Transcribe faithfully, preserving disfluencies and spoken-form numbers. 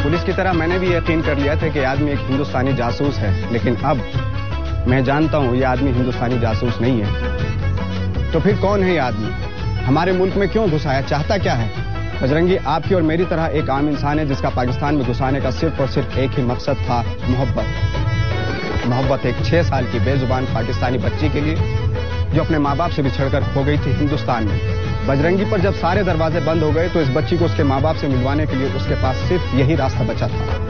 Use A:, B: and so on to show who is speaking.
A: Police की तरह मैंने भी यकीन कर लिया था कि आदमी एक हिंदुस्तानी जासूस है, लेकिन अब मैं जानता हूं ये आदमी हिंदुस्तानी जासूस नहीं है। तो फिर कौन है ये आदमी? हमारे मुल्क में क्यों घुसा है? चाहता क्या है? बजरंगी आपकी और मेरी तरह एक आम इंसान है जिसका पाकिस्तान में घुसाने का सिर्फ और सिर्फ एक ही मकसद था, मोहब्बत। मोहब्बत एक छह साल की बेजुबान पाकिस्तानी बच्ची के लिए जो अपने माँ बाप से बिछड़कर हो गई थी हिंदुस्तान में। बजरंगी पर जब सारे दरवाजे बंद हो गए तो इस बच्ची को उसके माँ बाप से मिलवाने के लिए उसके पास सिर्फ यही रास्ता बचा था।